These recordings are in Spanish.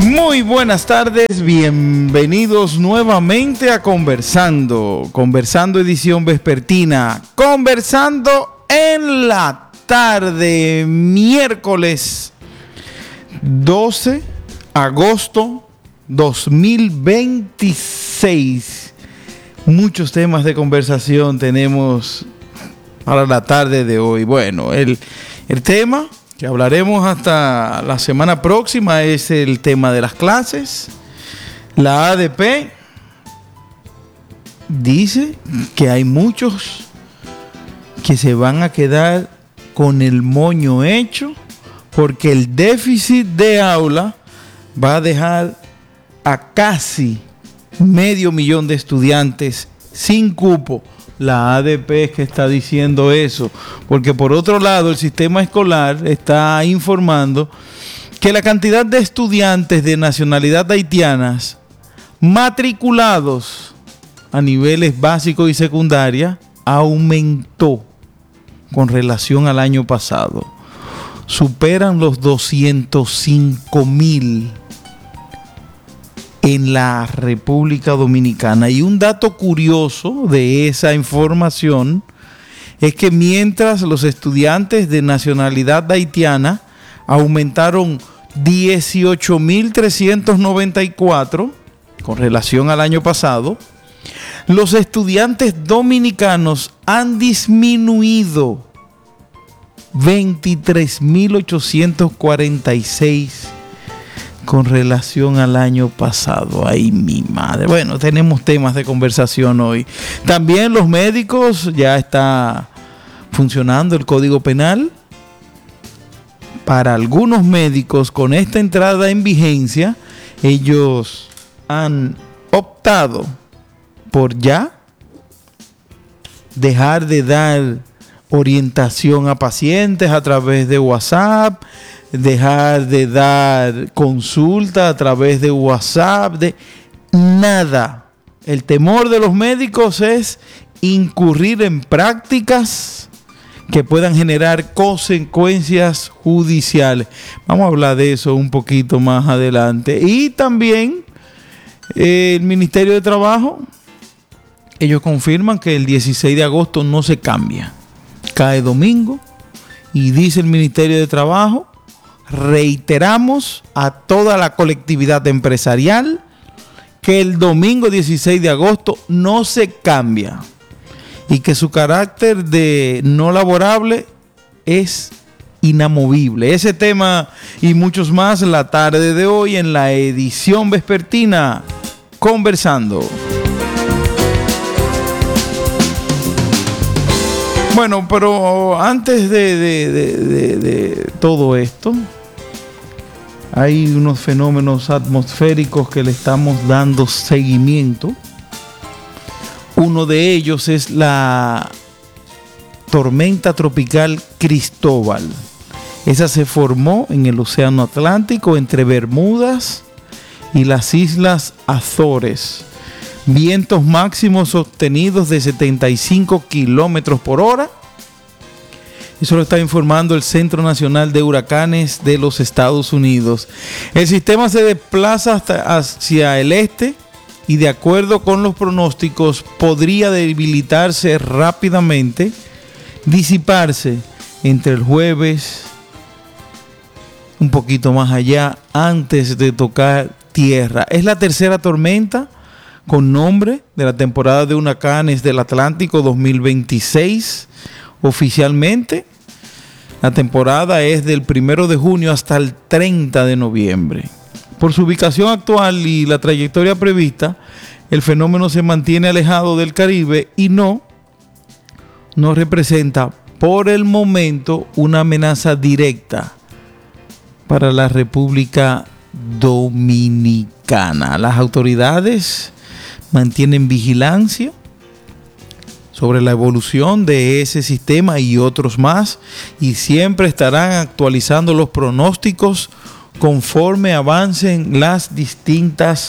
Muy buenas tardes, bienvenidos nuevamente a Conversando edición vespertina, Conversando en la tarde, miércoles 12 agosto 2026. Muchos temas de conversación tenemos para la tarde de hoy. Bueno, el tema que hablaremos hasta la semana próxima es el tema de las clases. La ADP dice que hay muchos que se van a quedar con el moño hecho porque el déficit de aula va a dejar a casi 500,000 de estudiantes sin cupo. La ADP es que está diciendo eso, porque por otro lado el sistema escolar está informando que la cantidad de estudiantes de nacionalidad haitianas matriculados a niveles básicos y secundaria aumentó con relación al año pasado. Superan los 205,000 en la República Dominicana. Y un dato curioso de esa información es que mientras los estudiantes de nacionalidad haitiana aumentaron 18,394 con relación al año pasado, los estudiantes dominicanos han disminuido 23,846 con relación al año pasado. Ay, mi madre. Bueno, tenemos temas de conversación hoy. También los médicos, ya está funcionando el Código Penal. Para algunos médicos, con esta entrada en vigencia, ellos han optado por ya dejar de dar orientación a pacientes a través de WhatsApp, dejar de dar consulta a través de WhatsApp, de nada. El temor de los médicos es incurrir en prácticas que puedan generar consecuencias judiciales. Vamos a hablar de eso un poquito más adelante. Y también el Ministerio de Trabajo, ellos confirman que el 16 de agosto no se cambia. Cae domingo y dice el Ministerio de Trabajo: reiteramos a toda la colectividad empresarial que el domingo 16 de agosto no se cambia y que su carácter de no laborable es inamovible. Ese tema y muchos más la tarde de hoy en la edición vespertina Conversando. Bueno, pero antes de todo esto, hay unos fenómenos atmosféricos que le estamos dando seguimiento. Uno de ellos es la tormenta tropical Cristóbal. Esa se formó en el Océano Atlántico entre Bermudas y las Islas Azores. Vientos máximos sostenidos de 75 kilómetros por hora. Eso lo está informando el Centro Nacional de Huracanes de los Estados Unidos. El sistema se desplaza hacia el este y, de acuerdo con los pronósticos, podría debilitarse rápidamente, disiparse entre el jueves, un poquito más allá, antes de tocar tierra. Es la tercera tormenta con nombre de la temporada de huracanes del Atlántico 2026. Oficialmente, la temporada es del 1 de junio hasta el 30 de noviembre. Por su ubicación actual y la trayectoria prevista, el fenómeno se mantiene alejado del Caribe y no representa por el momento una amenaza directa para la República Dominicana. Las autoridades mantienen vigilancia sobre la evolución de ese sistema y otros más, y siempre estarán actualizando los pronósticos conforme avancen las distintas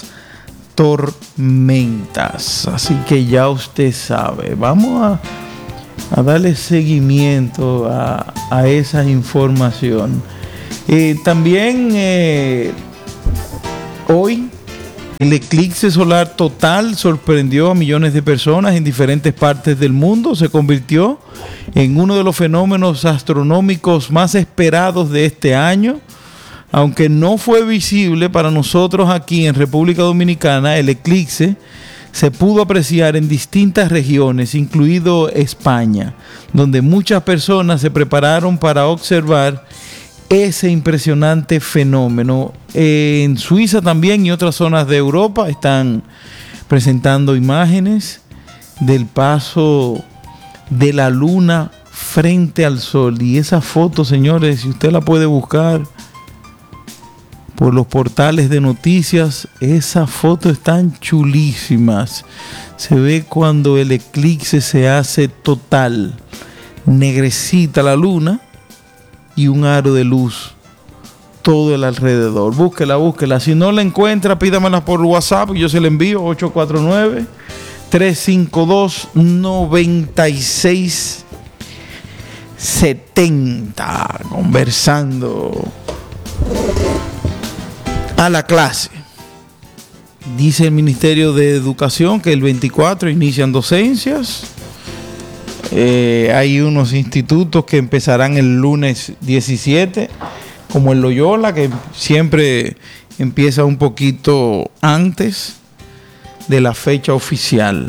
tormentas. Así que ya usted sabe, vamos a darle seguimiento a esa información. También Hoy, el eclipse solar total sorprendió a millones de personas en diferentes partes del mundo. Se convirtió en uno de los fenómenos astronómicos más esperados de este año. Aunque no fue visible para nosotros aquí en República Dominicana, el eclipse se pudo apreciar en distintas regiones, incluido España, donde muchas personas se prepararon para observar ese impresionante fenómeno. En Suiza también y otras zonas de Europa están presentando imágenes del paso de la luna frente al sol. Y esa foto, señores, si usted la puede buscar por los portales de noticias, esas fotos están chulísimas. Se ve cuando el eclipse se hace total, negrecita la luna y un aro de luz todo el alrededor. Búsquela. Si no la encuentra, pídamela por WhatsApp y yo se la envío. 849-352-9670. Conversando a la clase. Dice el Ministerio de Educación que el 24 inician docencias. Hay unos institutos que empezarán el lunes 17, como el Loyola, que siempre empieza un poquito antes de la fecha oficial.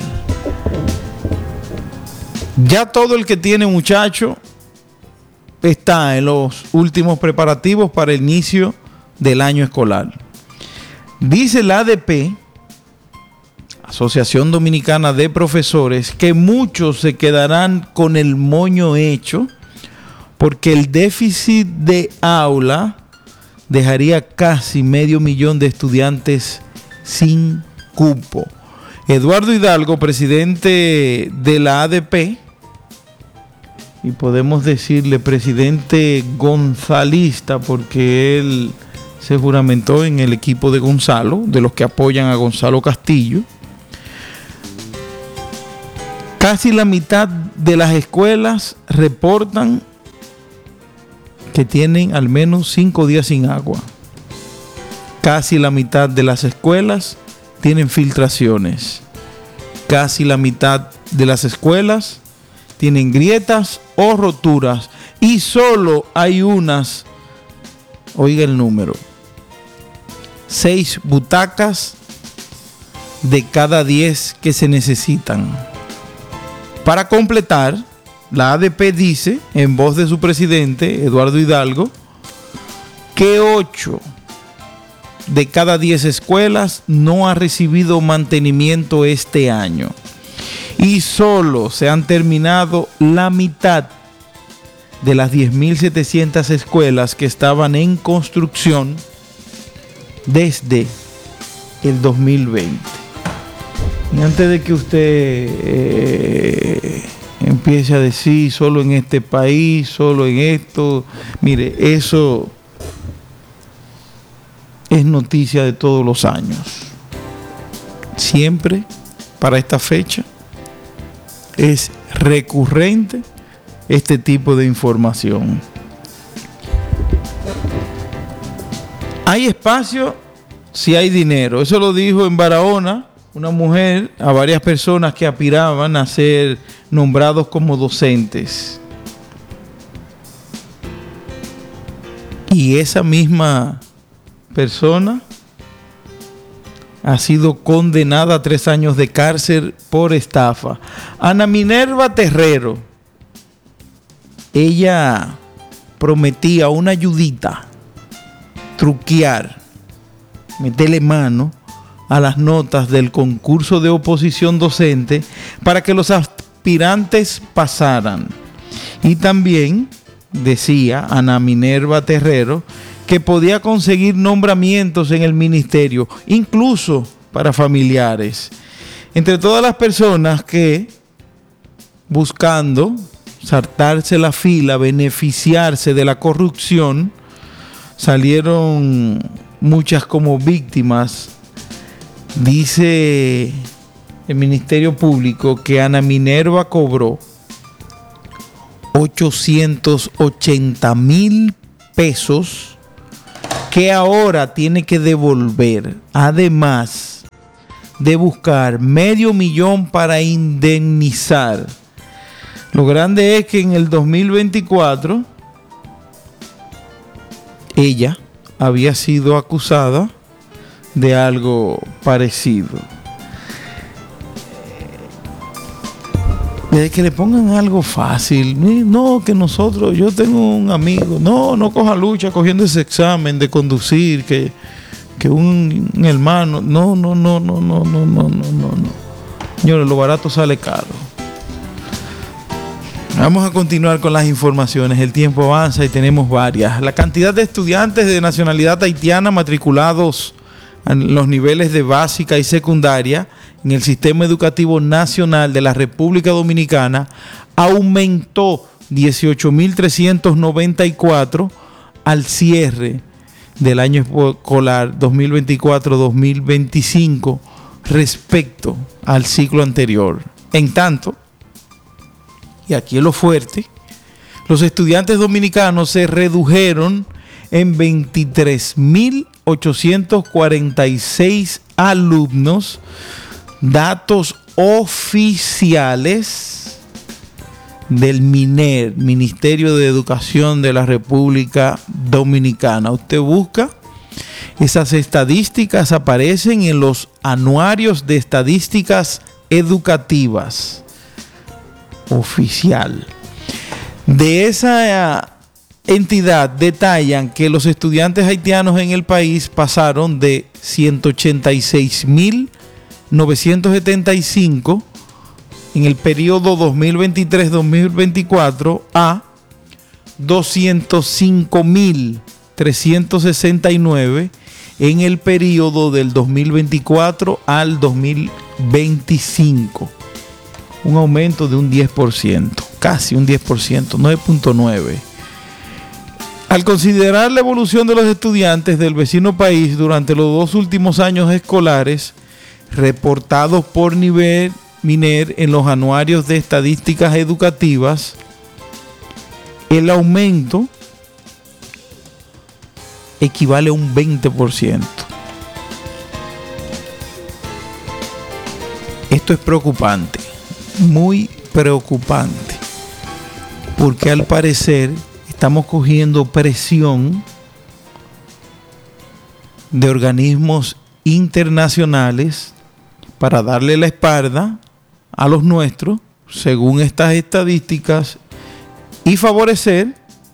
Ya todo el que tiene muchacho está en los últimos preparativos para el inicio del año escolar. Dice la ADP, Asociación Dominicana de Profesores, que muchos se quedarán con el moño hecho porque el déficit de aula dejaría casi 500,000 de estudiantes sin cupo. Eduardo Hidalgo, presidente de la ADP, y podemos decirle presidente gonzalista porque él se juramentó en el equipo de Gonzalo, de los que apoyan a Gonzalo Castillo. Casi la mitad de las escuelas reportan que tienen al menos 5 días sin agua. Casi la mitad de las escuelas tienen filtraciones. Casi la mitad de las escuelas tienen grietas o roturas. Y solo hay unas, oiga el número, 6 butacas de cada 10 que se necesitan. Para completar, la ADP dice, en voz de su presidente, Eduardo Hidalgo, que 8 de cada 10 escuelas no ha recibido mantenimiento este año. Y solo se han terminado la mitad de las 10.700 escuelas que estaban en construcción desde el 2020. Y antes de que usted empiece a decir solo en este país, solo en esto, mire, eso es noticia de todos los años. Siempre para esta fecha es recurrente este tipo de información. Hay espacio si hay dinero. Eso lo dijo en Barahona una mujer a varias personas que aspiraban a ser nombrados como docentes. Y esa misma persona ha sido condenada a 3 años de cárcel por estafa. Ana Minerva Terrero, ella prometía una ayudita, truquear, meterle mano a las notas del concurso de oposición docente para que los aspirantes pasaran. Y también decía Ana Minerva Terrero que podía conseguir nombramientos en el ministerio, incluso para familiares. Entre todas las personas que, buscando saltarse la fila, beneficiarse de la corrupción, salieron muchas como víctimas. Dice el Ministerio Público que Ana Minerva cobró 880,000 pesos que ahora tiene que devolver, además de buscar $500,000 para indemnizar. Lo grande es que en el 2024 ella había sido acusada de algo parecido. Desde que le pongan algo fácil, no, que nosotros, yo tengo un amigo, no coja lucha cogiendo ese examen de conducir, que un hermano, no. Señores, lo barato sale caro. Vamos a continuar con las informaciones. El tiempo avanza y tenemos varias. La cantidad de estudiantes de nacionalidad haitiana matriculados en los niveles de básica y secundaria en el sistema educativo nacional de la República Dominicana aumentó 18.394 al cierre del año escolar 2024-2025 respecto al ciclo anterior. En tanto, y aquí es lo fuerte, los estudiantes dominicanos se redujeron en 23.846 alumnos, datos oficiales del MINER, Ministerio de Educación de la República Dominicana. Usted busca, esas estadísticas aparecen en los anuarios de estadísticas educativas oficial. De esa entidad detallan que los estudiantes haitianos en el país pasaron de 186.975 en el periodo 2023-2024 a 205.369 en el periodo del 2024 al 2025. Un aumento de un 10%, casi un 10%, 9.9%. Al considerar la evolución de los estudiantes del vecino país durante los 2 últimos años escolares, reportados por nivel MINER en los anuarios de estadísticas educativas, el aumento equivale a un 20%. Esto es preocupante, muy preocupante, porque al parecer estamos cogiendo presión de organismos internacionales para darle la espalda a los nuestros, según estas estadísticas, y favorecer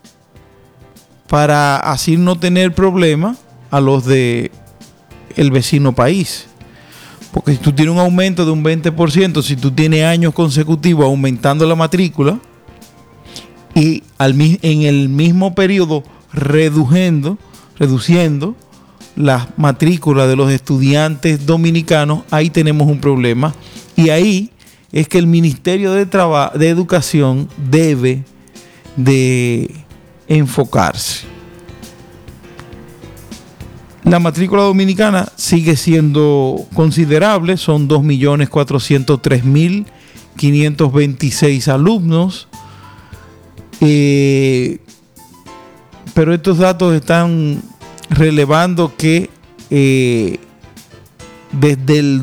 para así no tener problemas a los de el vecino país. Porque si tú tienes un aumento de un 20%, si tú tienes años consecutivos aumentando la matrícula y en el mismo periodo reduciendo las matrículas de los estudiantes dominicanos, ahí tenemos un problema. Y ahí es que el Ministerio de Educación debe de enfocarse. La matrícula dominicana sigue siendo considerable, son 2.403.526 alumnos, pero estos datos están relevando que desde el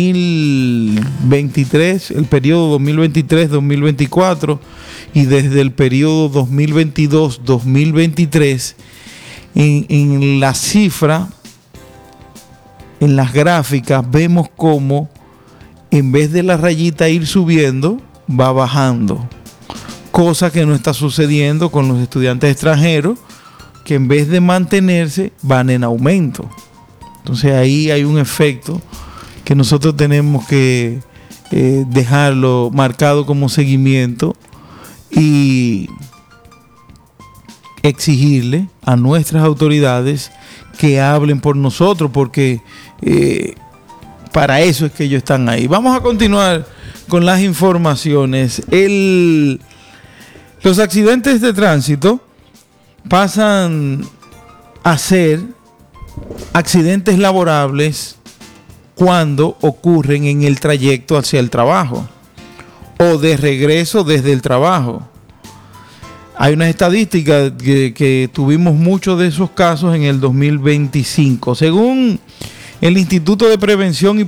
2023, el periodo 2023-2024 y desde el periodo 2022-2023, en la cifra, en las gráficas, vemos cómo en vez de la rayita ir subiendo, va bajando. Cosa que no está sucediendo con los estudiantes extranjeros, que en vez de mantenerse, van en aumento. Entonces ahí hay un efecto que nosotros tenemos que dejarlo marcado como seguimiento y exigirle a nuestras autoridades que hablen por nosotros, porque para eso es que ellos están ahí. Vamos a continuar con las informaciones. Los accidentes de tránsito pasan a ser accidentes laborables cuando ocurren en el trayecto hacia el trabajo o de regreso desde el trabajo. Hay unas estadísticas que tuvimos muchos de esos casos en el 2025. Según el Instituto de Prevención y